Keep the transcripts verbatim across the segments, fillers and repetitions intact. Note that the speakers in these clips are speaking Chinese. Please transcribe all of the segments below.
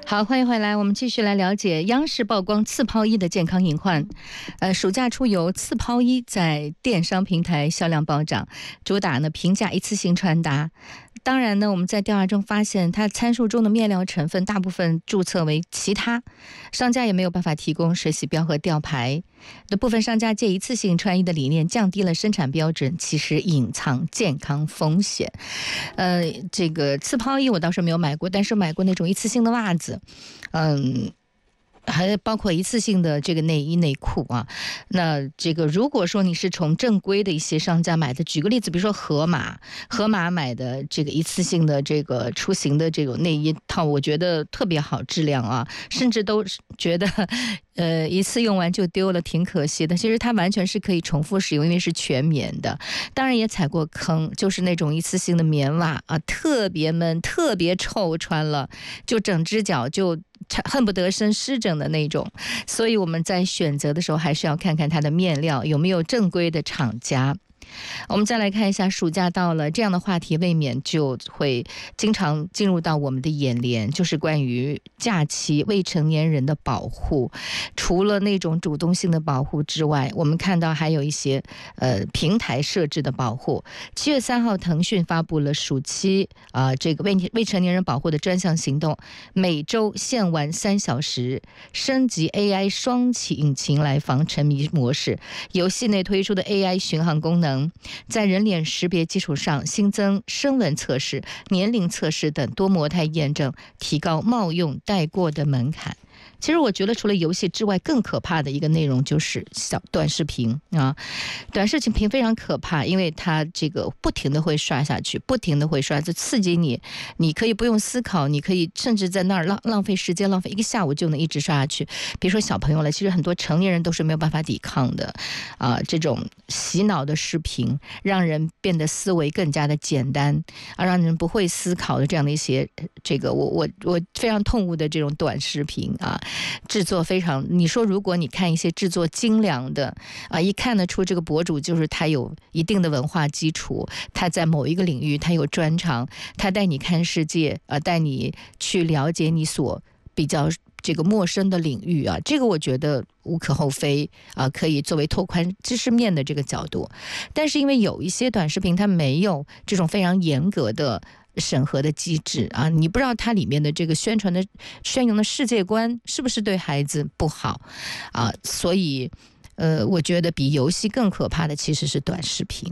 好，欢迎回来，我们继续来了解央视曝光次抛衣的健康隐患。呃，暑假出游，次抛衣在电商平台销量暴涨，主打呢平价一次性穿搭。当然呢，我们在调查中发现，它参数中的面料成分大部分注册为其他，商家也没有办法提供水洗标和吊牌。那部分商家借一次性穿衣的理念降低了生产标准，其实隐藏健康风险。呃，这个次抛衣我倒是没有买过，但是买过那种一次性的袜子，嗯。还包括一次性的这个内衣内裤啊，那这个如果说你是从正规的一些商家买的，举个例子，比如说盒马，盒马买的这个一次性的这个出行的这种内衣套，我觉得特别好质量啊，甚至都觉得呃一次用完就丢了，挺可惜的。其实它完全是可以重复使用，因为是全棉的。当然也踩过坑，就是那种一次性的棉袜啊，特别闷，特别臭，穿了就整只脚就恨不得生湿疹的那种。所以我们在选择的时候还是要看看它的面料有没有正规的厂家。我们再来看一下，暑假到了，这样的话题未免就会经常进入到我们的眼帘，就是关于假期未成年人的保护。除了那种主动性的保护之外，我们看到还有一些呃平台设置的保护。七月三号，腾讯发布了暑期啊、呃、这个未未成年人保护的专项行动，每周限玩三小时，升级 A I 双启引擎来防沉迷模式。游戏内推出的 A I 巡航功能，在人脸识别基础上新增声纹测试、年龄测试等多模态验证，提高冒用带过的门槛。其实我觉得除了游戏之外，更可怕的一个内容就是小短视频啊，短视频非常可怕，因为它这个不停的会刷下去，不停的会刷，就刺激你，你可以不用思考，你可以甚至在那儿浪浪费时间，浪费一个下午就能一直刷下去。比如说小朋友了，其实很多成年人都是没有办法抵抗的啊，这种洗脑的视频，让人变得思维更加的简单啊，让人不会思考的这样的一些这个我我我非常痛恶的这种短视频啊。制作非常，你说如果你看一些制作精良的啊，一看得出这个博主就是他有一定的文化基础，他在某一个领域他有专长，他带你看世界啊，带你去了解你所比较这个陌生的领域啊，这个我觉得无可厚非啊，可以作为拓宽知识面的这个角度。但是因为有一些短视频它没有这种非常严格的审核的机制啊，你不知道它里面的这个宣传的宣扬的世界观是不是对孩子不好啊，所以呃，我觉得比游戏更可怕的其实是短视频。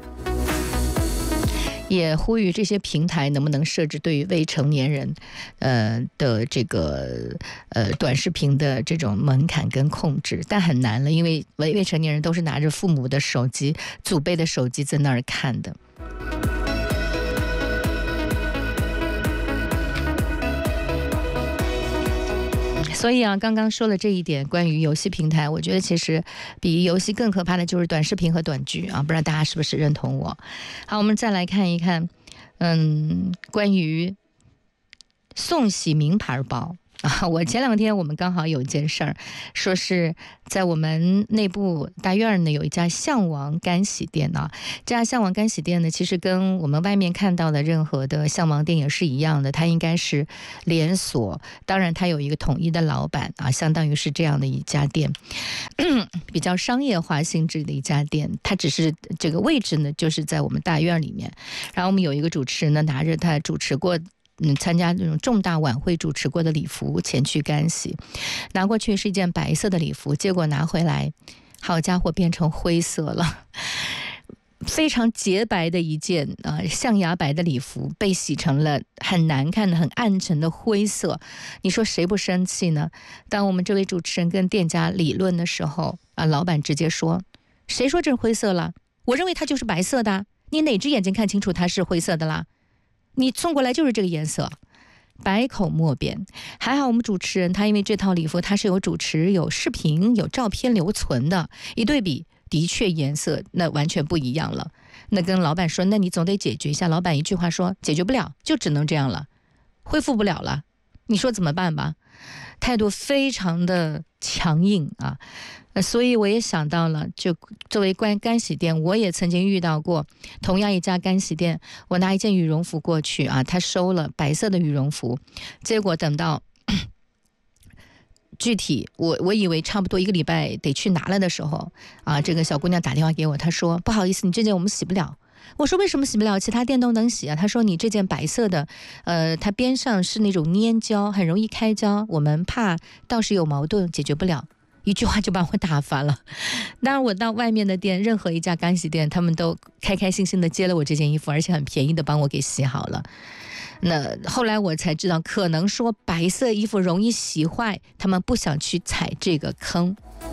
也呼吁这些平台能不能设置对于未成年人呃的这个呃短视频的这种门槛跟控制，但很难了，因为未未成年人都是拿着父母的手机、祖辈的手机在那儿看的。所以啊，刚刚说了这一点，关于游戏平台，我觉得其实比游戏更可怕的就是短视频和短剧啊，不知道大家是不是认同我？好，我们再来看一看，嗯，关于送洗名牌包。啊，我前两天我们刚好有一件事儿，说是在我们内部大院呢有一家象王干洗店啊，这家象王干洗店呢，其实跟我们外面看到的任何的象王店也是一样的，它应该是连锁，当然它有一个统一的老板啊，相当于是这样的一家店，比较商业化性质的一家店，它只是这个位置呢就是在我们大院里面，然后我们有一个主持人呢拿着他主持过嗯，参加这种重大晚会主持过的礼服前去干洗，拿过去是一件白色的礼服，结果拿回来，好家伙，变成灰色了。非常洁白的一件啊、呃、象牙白的礼服被洗成了很难看的很暗沉的灰色，你说谁不生气呢？当我们这位主持人跟店家理论的时候啊，老板直接说：谁说这是灰色了？我认为它就是白色的，你哪只眼睛看清楚它是灰色的啦？你送过来就是这个颜色，百口莫辩。还好我们主持人他因为这套礼服他是有主持有视频有照片留存的，一对比的确颜色那完全不一样了。那跟老板说，那你总得解决一下，老板一句话说解决不了，就只能这样了，恢复不了了，你说怎么办吧？态度非常的强硬啊，所以我也想到了，就作为干干洗店，我也曾经遇到过同样一家干洗店，我拿一件羽绒服过去啊，他收了白色的羽绒服，结果等到具体我我以为差不多一个礼拜得去拿了的时候啊，这个小姑娘打电话给我，她说不好意思，你这件我们洗不了。我说为什么洗不了？其他店都能洗啊。她说你这件白色的，呃，它边上是那种粘胶，很容易开胶，我们怕倒是有矛盾，解决不了。一句话就把我打发了。当然我到外面的店，任何一家干洗店，他们都开开心心的接了我这件衣服，而且很便宜的帮我给洗好了。那后来我才知道，可能说白色衣服容易洗坏，他们不想去踩这个坑。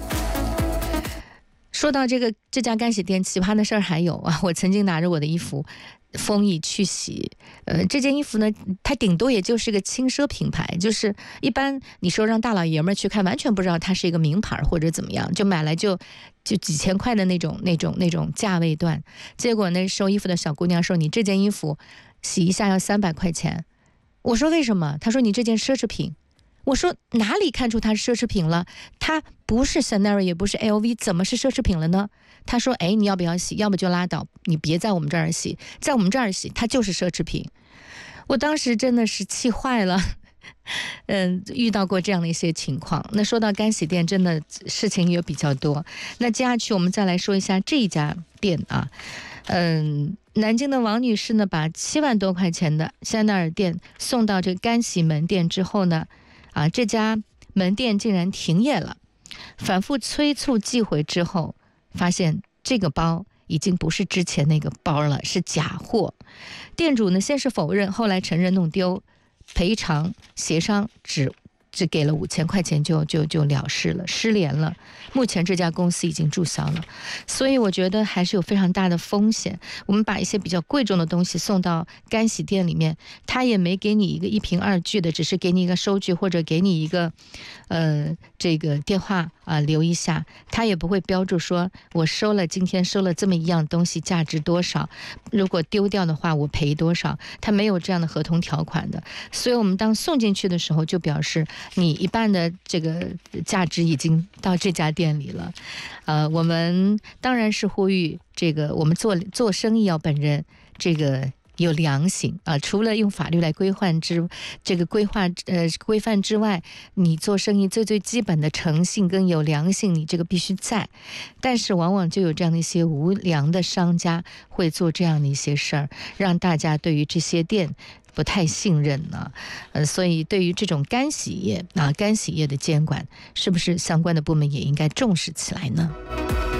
说到这个这家干洗店奇葩的事儿还有啊，我曾经拿着我的衣服丰益去洗，呃，这件衣服呢，它顶多也就是个轻奢品牌，就是一般你说让大老爷们儿去看，完全不知道它是一个名牌或者怎么样，就买来就就几千块的那种那种那种价位段。结果那收衣服的小姑娘说：“你这件衣服洗一下要三百块钱。”我说：“为什么？”她说：“你这件奢侈品。”我说哪里看出它是奢侈品了？它不是 Chanel 也不是 L V， 怎么是奢侈品了呢？他说：“哎，你要不要洗？要不就拉倒，你别在我们这儿洗，在我们这儿洗，它就是奢侈品。”我当时真的是气坏了。嗯，遇到过这样的一些情况。那说到干洗店，真的事情也比较多。那接下去我们再来说一下这一家店啊，嗯。南京的王女士呢，把七万多块钱的香奈儿店送到这个干洗门店之后呢，啊，这家门店竟然停业了。反复催促寄回之后，发现这个包已经不是之前那个包了，是假货。店主呢先是否认，后来承认弄丢，赔偿协商只只给了五千块钱就就就了事了，失联了。目前这家公司已经注销了，所以我觉得还是有非常大的风险。我们把一些比较贵重的东西送到干洗店里面，他也没给你一个一凭二据的，只是给你一个收据或者给你一个呃这个电话啊、呃、留一下，他也不会标注说我收了今天收了这么一样东西价值多少，如果丢掉的话我赔多少，他没有这样的合同条款的。所以我们当送进去的时候就表示你一半的这个价值已经到这家店里了。呃，我们当然是呼吁这个我们做做生意要本人这个有良心啊、呃，除了用法律来规范之这个规划呃规范之外，你做生意最最基本的诚信跟有良心，你这个必须在。但是往往就有这样的一些无良的商家会做这样的一些事儿，让大家对于这些店不太信任呢、啊，呃，所以对于这种干洗业啊，干洗业的监管，是不是相关的部门也应该重视起来呢？